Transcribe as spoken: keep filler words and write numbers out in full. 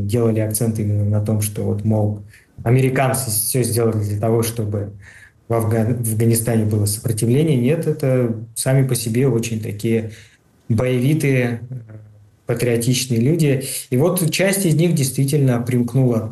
делали акцент именно на том, что вот, мол, американцы все сделали для того, чтобы в, Афга- в Афганистане было сопротивление. Нет, это сами по себе очень такие боевитые, э, патриотичные люди. И вот часть из них действительно примкнула